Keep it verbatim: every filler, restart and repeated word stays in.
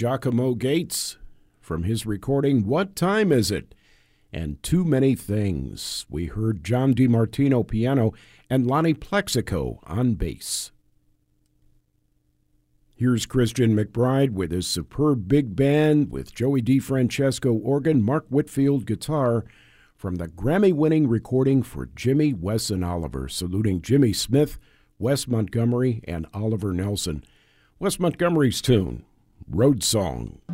Giacomo Gates from his recording, What Time Is It? And Too Many Things. We heard John DiMartino piano and Lonnie Plexico on bass. Here's Christian McBride with his superb big band with Joey DeFrancesco organ, Mark Whitfield guitar, from the Grammy-winning recording for Jimmy, Wes, and Oliver, saluting Jimmy Smith, Wes Montgomery, and Oliver Nelson. Wes Montgomery's tune, Road Song.